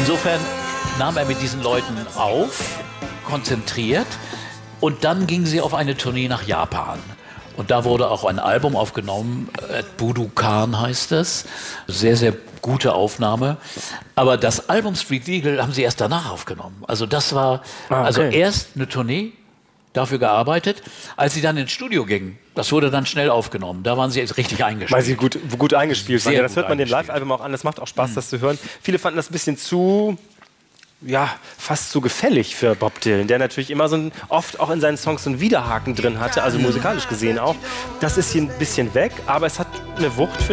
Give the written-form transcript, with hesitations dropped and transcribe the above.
insofern nahm er mit diesen Leuten auf, konzentriert, und dann gingen sie auf eine Tournee nach Japan. Und da wurde auch ein Album aufgenommen, Budokan heißt es. Sehr, sehr gute Aufnahme. Aber das Album Street Legal haben sie erst danach aufgenommen. Also das war also erst eine Tournee, dafür gearbeitet. Als sie dann ins Studio gingen, das wurde dann schnell aufgenommen. Da waren sie jetzt richtig eingespielt. Weil sie gut eingespielt waren. Ja, das hört man dem eingespielt. Live-Album auch an. Das macht auch Spaß, das zu hören. Viele fanden das ein bisschen zu... ja, fast zu gefällig für Bob Dylan, der natürlich immer oft auch in seinen Songs so einen Widerhaken drin hatte, also musikalisch gesehen auch. Das ist hier ein bisschen weg, aber es hat eine Wucht, finde ich.